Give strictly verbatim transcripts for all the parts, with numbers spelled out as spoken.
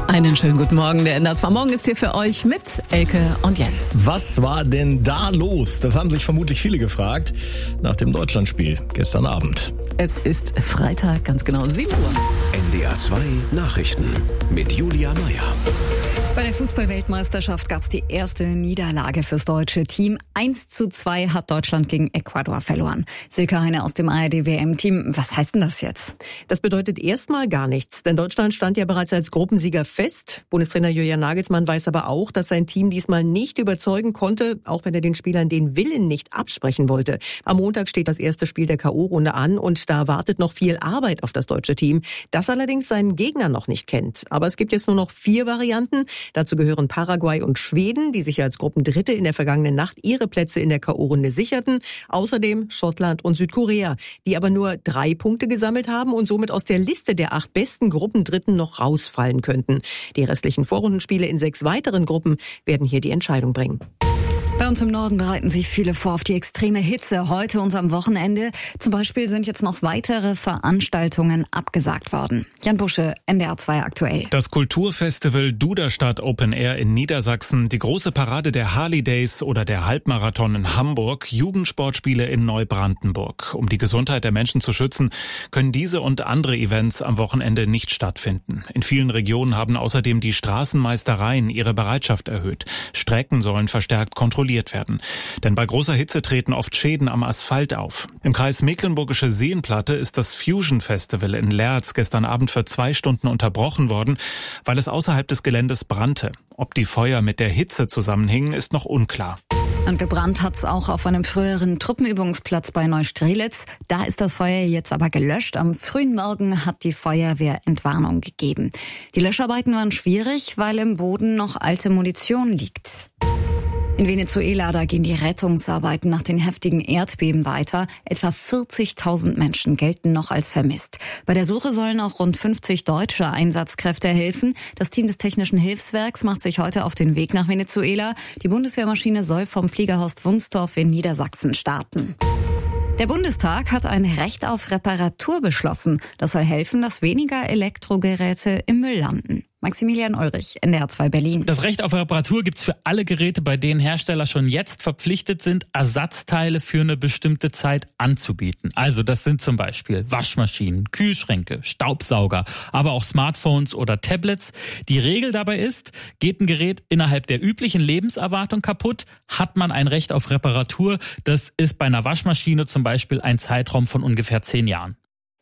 Einen schönen guten Morgen. Der N D R zwei Morgen ist hier für euch mit Elke und Jens. Was war denn da los? Das haben sich vermutlich viele gefragt nach dem Deutschlandspiel gestern Abend. Es ist Freitag, ganz genau sieben Uhr. N D R zwei Nachrichten mit Julia Meyer. Bei der Fußball-Weltmeisterschaft gab es die erste Niederlage fürs deutsche Team. eins zu zwei hat Deutschland gegen Ecuador verloren. Silke Heine aus dem A R D-W M-Team. Was heißt denn das jetzt? Das bedeutet erstmal gar nichts, denn Deutschland stand ja bereits als Gruppensieger fest. Bundestrainer Julian Nagelsmann weiß aber auch, dass sein Team diesmal nicht überzeugen konnte, auch wenn er den Spielern den Willen nicht absprechen wollte. Am Montag steht das erste Spiel der K O-Runde an und da wartet noch viel Arbeit auf das deutsche Team, das allerdings seinen Gegner noch nicht kennt. Aber es gibt jetzt nur noch vier Varianten. Dazu gehören Paraguay und Schweden, die sich als Gruppendritte in der vergangenen Nacht ihre Plätze in der K O-Runde sicherten. Außerdem Schottland und Südkorea, die aber nur drei Punkte gesammelt haben und somit aus der Liste der acht besten Gruppendritten noch rausfallen könnten. Die restlichen Vorrundenspiele in sechs weiteren Gruppen werden hier die Entscheidung bringen. Bei uns im Norden bereiten sich viele vor auf die extreme Hitze heute und am Wochenende. Zum Beispiel sind jetzt noch weitere Veranstaltungen abgesagt worden. Jan Busche, N D R zwei aktuell. Das Kulturfestival Duderstadt Open Air in Niedersachsen, die große Parade der Harley Days oder der Halbmarathon in Hamburg, Jugendsportspiele in Neubrandenburg. Um die Gesundheit der Menschen zu schützen, können diese und andere Events am Wochenende nicht stattfinden. In vielen Regionen haben außerdem die Straßenmeistereien ihre Bereitschaft erhöht. Strecken sollen verstärkt kontrolliert werden. Denn bei großer Hitze treten oft Schäden am Asphalt auf. Im Kreis Mecklenburgische Seenplatte ist das Fusion Festival in Leerz gestern Abend für zwei Stunden unterbrochen worden, weil es außerhalb des Geländes brannte. Ob die Feuer mit der Hitze zusammenhingen, ist noch unklar. Und gebrannt hat's auch auf einem früheren Truppenübungsplatz bei Neustrelitz. Da ist das Feuer jetzt aber gelöscht. Am frühen Morgen hat die Feuerwehr Entwarnung gegeben. Die Löscharbeiten waren schwierig, weil im Boden noch alte Munition liegt. In Venezuela, da gehen die Rettungsarbeiten nach den heftigen Erdbeben weiter. Etwa vierzigtausend Menschen gelten noch als vermisst. Bei der Suche sollen auch rund fünfzig deutsche Einsatzkräfte helfen. Das Team des Technischen Hilfswerks macht sich heute auf den Weg nach Venezuela. Die Bundeswehrmaschine soll vom Flieger Horst Wunstorf in Niedersachsen starten. Der Bundestag hat ein Recht auf Reparatur beschlossen. Das soll helfen, dass weniger Elektrogeräte im Müll landen. Maximilian Ulrich, N D R zwei Berlin. Das Recht auf Reparatur gibt's für alle Geräte, bei denen Hersteller schon jetzt verpflichtet sind, Ersatzteile für eine bestimmte Zeit anzubieten. Also das sind zum Beispiel Waschmaschinen, Kühlschränke, Staubsauger, aber auch Smartphones oder Tablets. Die Regel dabei ist, geht ein Gerät innerhalb der üblichen Lebenserwartung kaputt, hat man ein Recht auf Reparatur. Das ist bei einer Waschmaschine zum Beispiel ein Zeitraum von ungefähr zehn Jahren.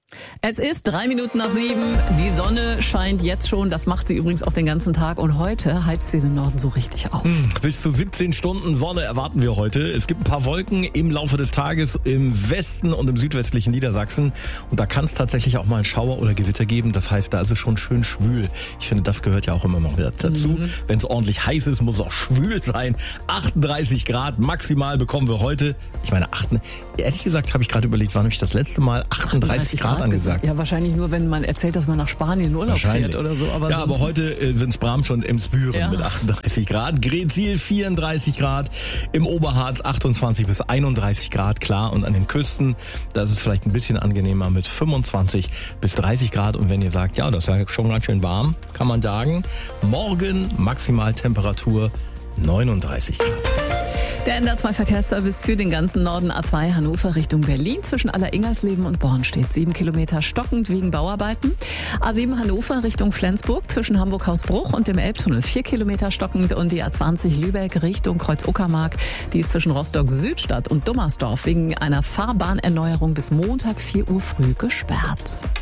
Es ist drei Minuten nach sieben. Die Sonne scheint jetzt schon. Das macht sie übrigens auch den ganzen Tag. Und heute heizt sie den Norden so richtig auf. Hm, bis zu siebzehn Stunden Sonne erwarten wir heute. Es gibt ein paar Wolken im Laufe des Tages im Westen und im südwestlichen Niedersachsen. Und da kann es tatsächlich auch mal einen Schauer oder Gewitter geben. Das heißt, da ist es schon schön schwül. Ich finde, das gehört ja auch immer noch wieder dazu. Mhm. Wenn es ordentlich heiß ist, muss es auch schwül sein. achtunddreißig Grad maximal bekommen wir heute. Ich meine, acht, ehrlich gesagt habe ich gerade überlegt, wann habe ich das letzte Mal achtunddreißig Grad angesagt. Ja, wahrscheinlich nur, wenn man erzählt, dass man nach Spanien in Urlaub fährt oder so. Aber ja, aber heute äh, sind es Bram schon im Spüren ja. Mit achtunddreißig Grad. Gretzil vierunddreißig Grad. Im Oberharz achtundzwanzig bis einunddreißig Grad, klar. Und an den Küsten, da ist es vielleicht ein bisschen angenehmer mit fünfundzwanzig bis dreißig Grad. Und wenn ihr sagt, ja, das ist ja schon ganz schön warm, kann man sagen, morgen Maximaltemperatur neununddreißig Grad. Der N D R zwei Verkehrsservice für den ganzen Norden A zwei Hannover Richtung Berlin. Zwischen Aller-Ingersleben und Born steht sieben Kilometer stockend wegen Bauarbeiten. A sieben Hannover Richtung Flensburg zwischen Hamburg-Hausbruch und dem Elbtunnel vier Kilometer stockend. Und die A zwanzig Lübeck Richtung Kreuz-Uckermark. Die ist zwischen Rostock-Südstadt und Dummersdorf wegen einer Fahrbahnerneuerung bis Montag vier Uhr früh gesperrt.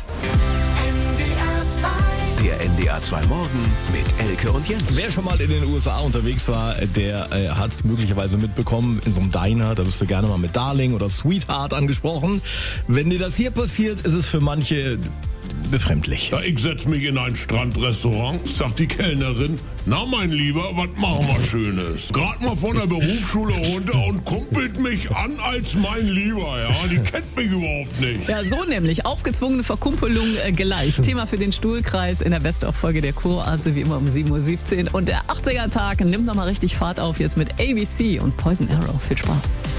Der N D R zwei Morgen mit Elke und Jens. Wer schon mal in den U S A unterwegs war, der äh, hat es möglicherweise mitbekommen, in so einem Diner, da wirst du gerne mal mit Darling oder Sweetheart angesprochen. Wenn dir das hier passiert, ist es für manche befremdlich. Ja, ich setz mich in ein Strandrestaurant, sagt die Kellnerin, na mein Lieber, was machen wir Schönes? Gerade mal von der Berufsschule runter und kumpelt mich an als mein Lieber, ja, die kennt mich überhaupt nicht. Ja, so nämlich, aufgezwungene Verkumpelung äh, gleich. Thema für den Stuhlkreis in der Best-of-Folge der Kuroase, wie immer um sieben Uhr siebzehn. Und der achtziger Tag nimmt nochmal richtig Fahrt auf, jetzt mit A B C und Poison Arrow. Viel Spaß.